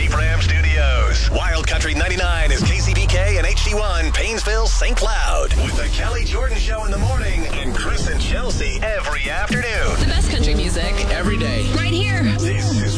Jeep Ram Studios. Wild Country 99 is KCBK and HD1 Painesville, St. Cloud. With the Kelly Jordan Show in the morning and Chris and Chelsea every afternoon. The best country music. Every day.